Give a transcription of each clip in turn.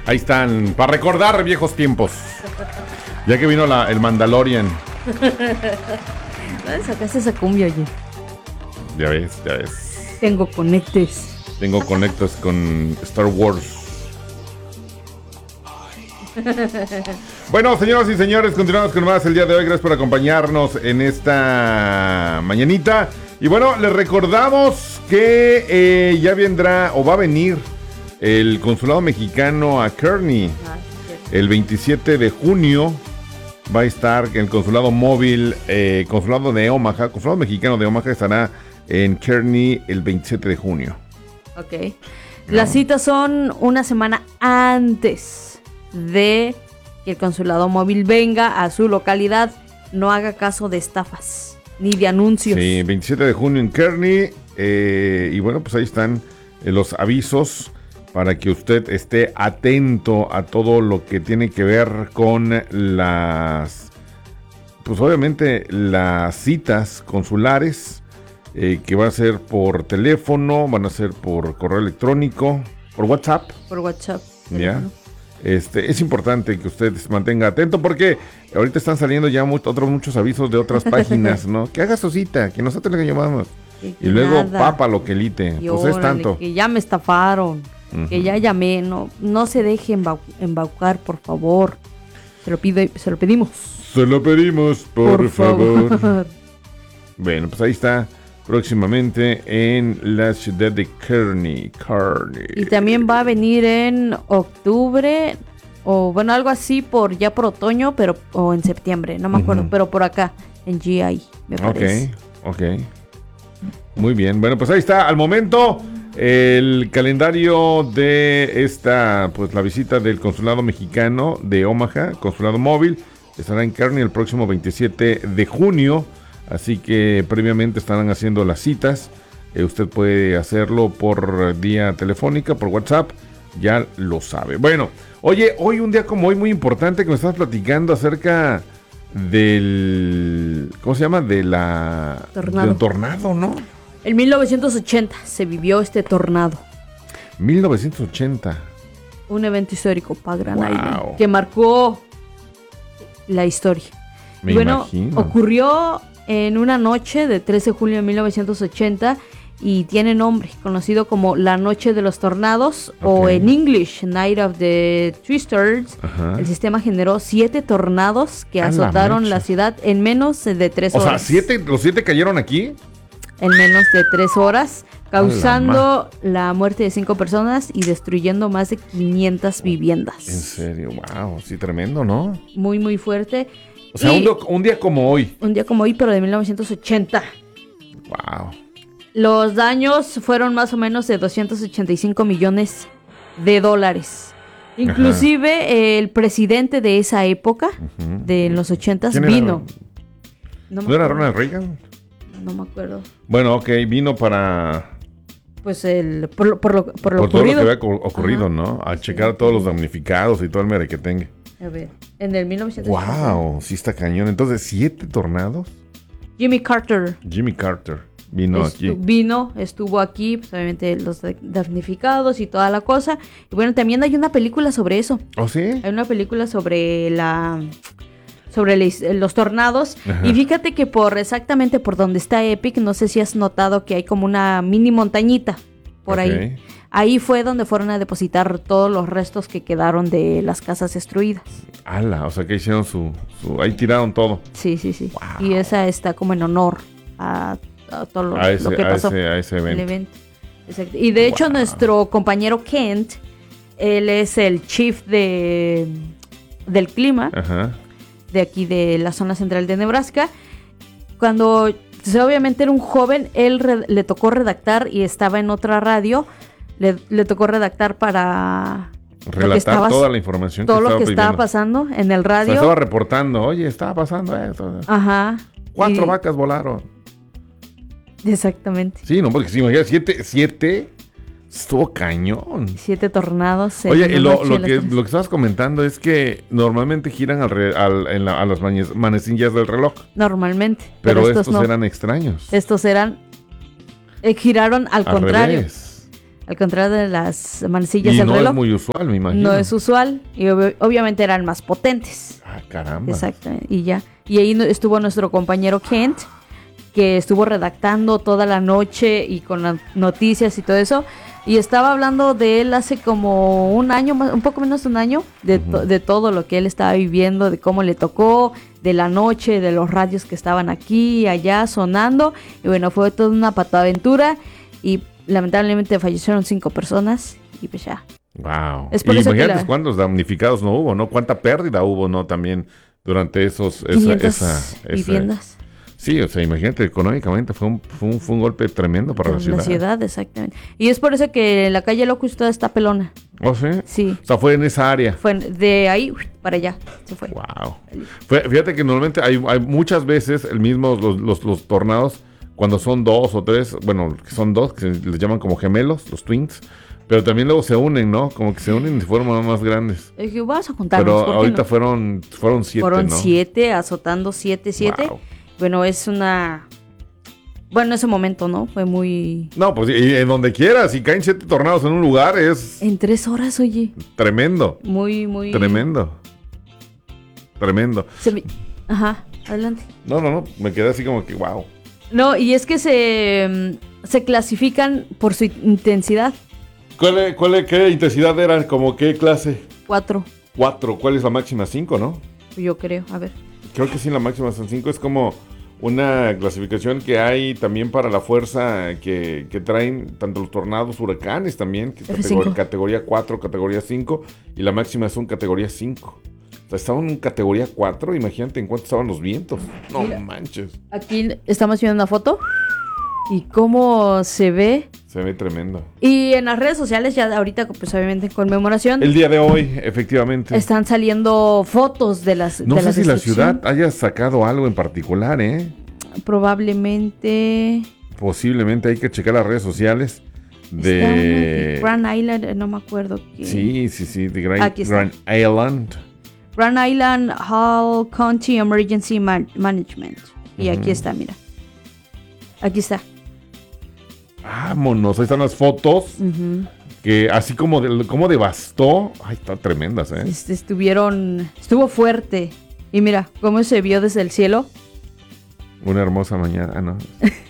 Ahí están, para recordar viejos tiempos. Ya que vino el Mandalorian. ¿Dónde sacaste esa cumbia, oye? Ya ves. Tengo conectes con Star Wars. Bueno, señoras y señores, continuamos con más el día de hoy. Gracias por acompañarnos en esta mañanita. Y bueno, les recordamos que ya vendrá o va a venir el consulado mexicano a Kearney. El 27 de junio va a estar el consulado móvil, consulado de Omaha, consulado mexicano de Omaha estará en Kearney el 27 de junio. Ok. Las citas son una semana antes de que el consulado móvil venga a su localidad. No haga caso de estafas ni de anuncios. Sí, 27 de junio en Kearney. Y bueno, pues ahí están los avisos para que usted esté atento a todo lo que tiene que ver con pues obviamente las citas consulares, que van a ser por teléfono, van a ser por correo electrónico, por WhatsApp. Por WhatsApp. Ya. Es importante que usted se mantenga atento porque ahorita están saliendo ya muchos avisos de otras páginas, ¿no? Que haga su cita, que nosotros le llamamos. Y luego papa lo que elite. Y pues es tanto. Que ya me estafaron, que ya llamé, no se deje embaucar, por favor. Se lo pedimos. Se lo pedimos, por favor. Bueno, pues ahí está. Próximamente en la ciudad de Kearney. Y también va a venir en octubre, o bueno, algo así por otoño, o en septiembre, no me acuerdo, pero por acá, en GI, me parece. Ok. Muy bien, bueno, pues ahí está, al momento, el calendario de pues la visita del consulado mexicano de Omaha, consulado móvil, estará en Kearney el próximo 27 de junio. Así que previamente estarán haciendo las citas. Usted puede hacerlo por vía telefónica, por WhatsApp. Ya lo sabe. Bueno, oye, hoy un día como hoy muy importante que me estás platicando acerca del... ¿Cómo se llama? Del tornado, ¿no? En 1980 se vivió este tornado. 1980. Un evento histórico para Grand Island que marcó la historia. Me imagino. Ocurrió en una noche de 13 de julio de 1980 y tiene nombre, conocido como la Noche de los Tornados, o en English, Night of the Twisters. El sistema generó 7 tornados que azotaron la ciudad en menos de 3 horas. O sea, ¿los 7 cayeron aquí? En menos de 3 horas, causando la muerte de 5 personas y destruyendo más de 500 viviendas. En serio, wow, sí, tremendo, ¿no? Muy, muy fuerte. O sea, un día como hoy. Un día como hoy, pero de 1980. Wow. Los daños fueron más o menos de 285 millones de dólares. Inclusive el presidente de esa época, de los 80s, vino. ¿No era Ronald Reagan? No me acuerdo. Bueno, ok, vino para... Pues por lo ocurrido. Por todo lo que había ocurrido, ¿no? A checar a todos los damnificados y todo el mere que tenga. A ver, en el 1980. Wow, sí está cañón. Entonces, 7 tornados. Jimmy Carter vino aquí. Estuvo aquí, pues obviamente los damnificados y toda la cosa. Y bueno, también hay una película sobre eso. ¿Oh, sí? Hay una película sobre los tornados. Y fíjate que exactamente por donde está Epic, no sé si has notado que hay como una mini montañita por ahí. Ahí fue donde fueron a depositar todos los restos que quedaron de las casas destruidas. ¡Hala! O sea que hicieron ahí tiraron todo. Sí. Wow. Y esa está como en honor a todo lo que pasó. A ese evento. El evento. Exacto. Y de hecho nuestro compañero Kent, él es el chief del clima de aquí de la zona central de Nebraska. Cuando obviamente era un joven, él le tocó redactar y estaba en otra radio. Le tocó redactar para relatar toda la información todo lo que estaba pasando en el radio. Estaba reportando, oye, estaba pasando esto. 4 vacas volaron. Exactamente. Sí, no, porque si imagínate, 7 estuvo cañón. 7 tornados. Oye, lo que estabas comentando es que normalmente giran a las manecillas del reloj. Normalmente. Pero estos eran extraños. Estos giraron al contrario. Revés. al contrario de las manecillas Y del no reloj. es muy usual, me imagino. No es usual y obviamente eran más potentes. Ah, caramba. Exactamente, y ya. Y ahí estuvo nuestro compañero Kent, que estuvo redactando toda la noche y con las noticias y todo eso. Y estaba hablando de él hace como un año, un poco menos de un año, de todo lo que él estaba viviendo, de cómo le tocó, de la noche, de los radios que estaban aquí y allá sonando. Y bueno, fue toda una pataventura y lamentablemente fallecieron 5 personas y pues ya. Wow. Es por Y eso que imagínate cuántos damnificados no hubo, ¿no? Cuánta pérdida hubo, ¿no? También durante esos... 500 viviendas. Sí, o sea, imagínate, económicamente fue un golpe tremendo para la ciudad. La ciudad, exactamente. Y es por eso que la calle Locust toda está pelona. ¿Oh, sí? Sí. O sea, fue en esa área. Fue de ahí para allá, se fue. Wow. Fíjate que normalmente hay muchas veces los tornados, cuando son 2 o 3, bueno, que son 2, que les llaman como gemelos, los twins, pero también luego se unen, ¿no? Como que se unen y se forman más grandes. Dije, vas a contarnos. Pero ahorita no? fueron 7, Fueron ¿no? 7, azotando 7. Wow. Bueno, es una... Bueno, ese momento, ¿no? Fue muy... No, pues y en donde quieras, si caen 7 tornados en un lugar es... En 3 horas, oye. Tremendo. Muy... Tremendo. Ajá, adelante. No, me quedé así como que, wow. No, y es que se clasifican por su intensidad. ¿Qué intensidad eran? ¿Como qué clase? 4. 4. ¿Cuál es la máxima? 5, ¿no? Yo creo, a ver. Creo que sí, la máxima son 5. Es como una clasificación que hay también para la fuerza que traen tanto los tornados, huracanes también, que es categoría 4, categoría 5, y la máxima es un categoría 5. O sea, estaban en categoría 4, imagínate en cuánto estaban los vientos. No Mira, manches. Aquí estamos viendo una foto y cómo se ve. Se ve tremendo. Y en las redes sociales ya ahorita, pues obviamente en conmemoración. El día de hoy, efectivamente. Están saliendo fotos de las No sé si la ciudad haya sacado algo en particular, ¿eh? Probablemente. Posiblemente hay que checar las redes sociales de... Grand Island, no me acuerdo. Sí, de Grand Island. Grand Island Hall County Emergency Management. Y aquí está, mira. Aquí está. Vámonos, ahí están las fotos. Que así como devastó. Ay, están tremendas, ¿eh? Estuvo fuerte. Y mira, cómo se vio desde el cielo. Una hermosa mañana, ¿no?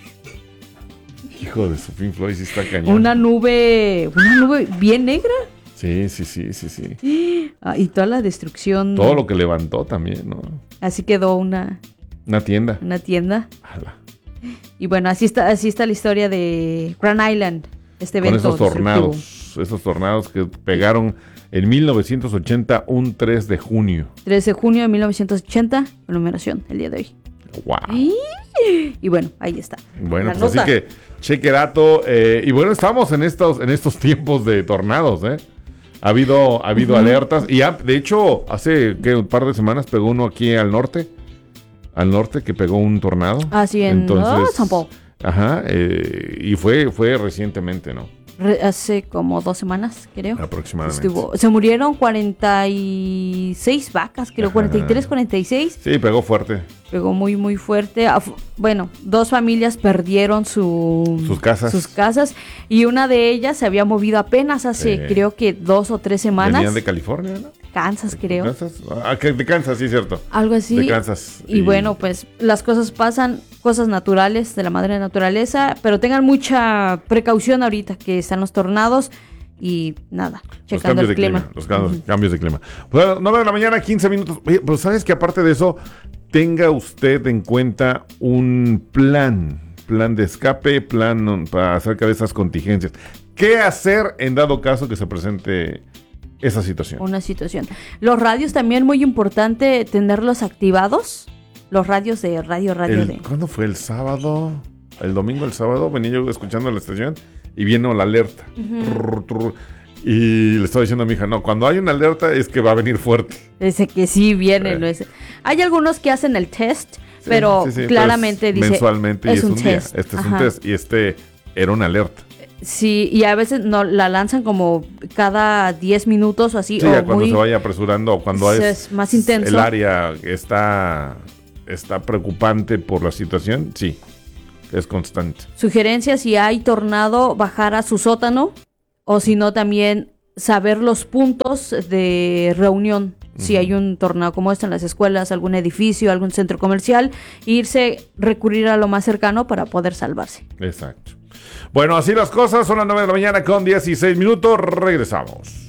Hijo de su Pink Floyd, sí está cañón. Una nube bien negra. Sí. Y toda la destrucción. Todo lo que levantó también, ¿no? Así quedó una tienda. Una tienda. Ala. Y bueno, así está la historia de Grand Island, este evento. Con esos tornados que pegaron en 1980, un 3 de junio. 3 de junio de 1980, conmemoración el día de hoy. Wow. Y bueno, ahí está. Bueno, pues así que cheque dato. Y bueno, estamos en estos tiempos de tornados, ¿eh? Ha habido alertas. Y de hecho, hace un par de semanas pegó uno aquí al norte. Al norte, que pegó un tornado. Así en San Paul. Ajá, y fue recientemente, ¿no? Hace como 2 semanas, creo. Aproximadamente. Se murieron 46 vacas, creo, 43, 46. Sí, pegó fuerte. Pegó muy, muy fuerte. Bueno, 2 familias perdieron sus casas. Y una de ellas se había movido apenas hace, creo que 2 o 3 semanas. Venían de California, ¿no? Kansas, creo. ¿Kansas? De Kansas, sí, cierto. Algo así. De Kansas. Y bueno, pues las cosas pasan, cosas naturales de la madre naturaleza, pero tengan mucha precaución ahorita que están los tornados y nada, checando el clima. Los cambios de clima. Bueno, 9 de la mañana, 15 minutos. Oye, pues sabes que aparte de eso, tenga usted en cuenta un plan de escape, acerca de esas contingencias. ¿Qué hacer en dado caso que se presente esa situación? Una situación. Los radios también muy importante tenerlos activados. Los radios de radio. ¿Cuándo fue? ¿El sábado? El domingo, el sábado, venía yo escuchando la estación y vino la alerta. Y le estaba diciendo a mi hija, no, cuando hay una alerta es que va a venir fuerte. Dice que sí viene. No es... Hay algunos que hacen el test, pero claramente dice... Mensualmente es y es un test. Día. Este es un test y era una alerta. Sí, y a veces no la lanzan como cada 10 minutos o así. Sí, o cuando se vaya apresurando o cuando es más intenso. El área está preocupante por la situación, sí, es constante. Sugerencia, si hay tornado, bajar a su sótano o si no también saber los puntos de reunión. Si hay un torneo como este en las escuelas, algún edificio, algún centro comercial, recurrir a lo más cercano para poder salvarse. Exacto. Bueno, así las cosas, son las 9 de la mañana con 16 minutos, regresamos.